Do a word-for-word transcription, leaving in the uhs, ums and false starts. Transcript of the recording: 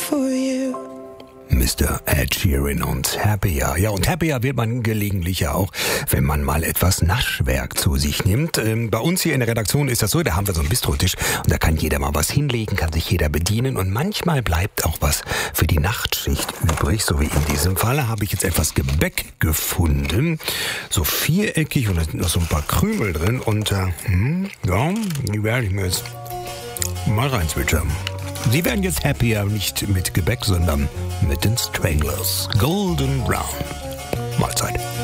for you. Mister Ed Sheeran und Happier. Ja, und happier wird man gelegentlich ja auch, wenn man mal etwas Naschwerk zu sich nimmt. Ähm, bei uns hier in der Redaktion ist das so, da haben wir so einen Bistrotisch und da kann jeder mal was hinlegen, kann sich jeder bedienen und manchmal bleibt auch was für die Nachtschicht übrig. So wie in diesem Fall habe ich jetzt etwas Gebäck gefunden, so viereckig und da sind noch so ein paar Krümel drin und äh, hm, ja, die werde ich mir jetzt mal reinzwitschern. Sie werden jetzt happier, nicht mit Gebäck, sondern mit den Stranglers. Golden Brown. Mahlzeit.